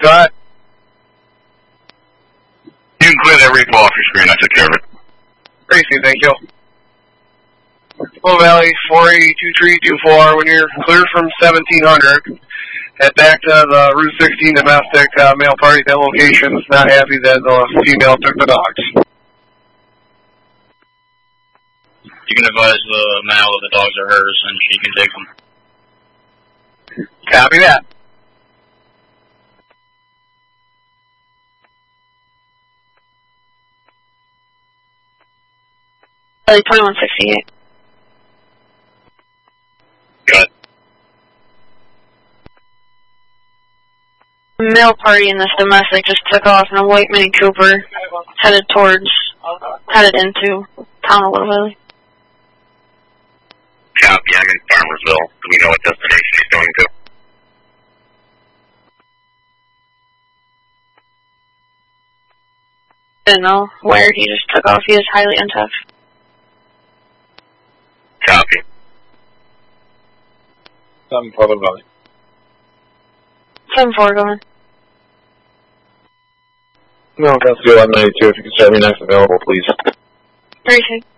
Go ahead. You can clear that repo off your screen. I took care of it. Gracie, thank you. Full Valley 4802324. When you're clear from 1700, head back to the Route 16 domestic male party at that location. Is not happy that the female took the dogs. You can advise the male that the dogs are hers and she can take them. Copy that. Valley 2168. Good. Male party in this domestic just took off in a white Mini Cooper, headed into town a little bit. Copy, I'm in Farmersville. Do we know what destination he's going to? Didn't know where he just took off. He is highly in touch. Copy. 7-4 Valley. 7-4 going. No, Custody 1192. If you can start me next available, please. Gracie.